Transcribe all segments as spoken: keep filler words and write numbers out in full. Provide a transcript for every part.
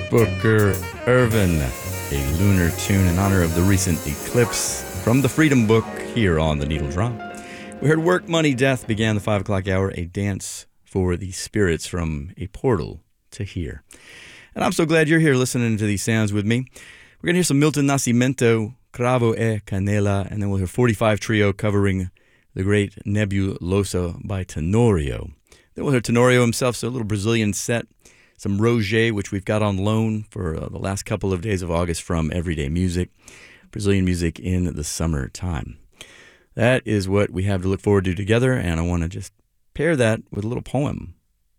Booker Ervin, a lunar tune in honor of the recent eclipse from the Freedom Book here on the Needle Drop. We heard Work, Money, Death began the five o'clock hour, a dance for the spirits from a portal to here. And I'm so glad you're here listening to these sounds with me. We're going to hear some Milton Nascimento, Cravo e Canela, and then we'll hear forty-five Trio covering the great Nebulosa by Tenorio. Then we'll hear Tenorio himself, so a little Brazilian set, some Roger, which we've got on loan for uh, the last couple of days of August from Everyday Music, Brazilian music in the summertime. That is what we have to look forward to together, and I want to just pair that with a little poem.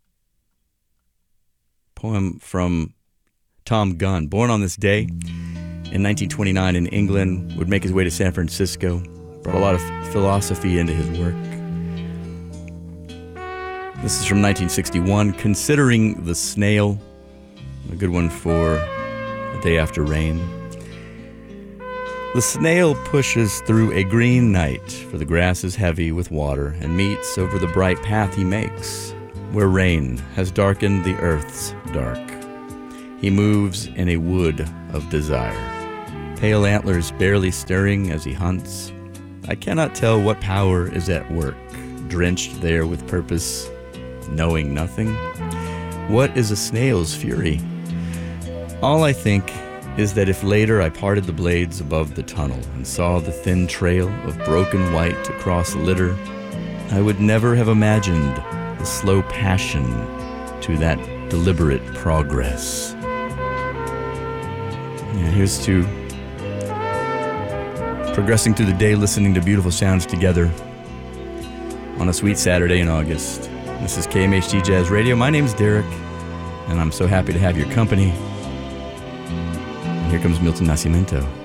Poem from Tom Gunn, born on this day in nineteen twenty-nine in England, would make his way to San Francisco, brought a lot of philosophy into his work. This is from nineteen sixty-one, Considering the Snail, a good one for a day after rain. The snail pushes through a green night, for the grass is heavy with water, and meets over the bright path he makes, where rain has darkened the earth's dark. He moves in a wood of desire, pale antlers barely stirring as he hunts. I cannot tell what power is at work, drenched there with purpose, knowing nothing. What is a snail's fury? All I think is that if later I parted the blades above the tunnel and saw the thin trail of broken white across litter, I would never have imagined the slow passion to that deliberate progress. Yeah, here's to progressing through the day, listening to beautiful sounds together on a sweet Saturday in August. This is K M H D Jazz Radio. My name's Derek, and I'm so happy to have your company. And here comes Milton Nascimento.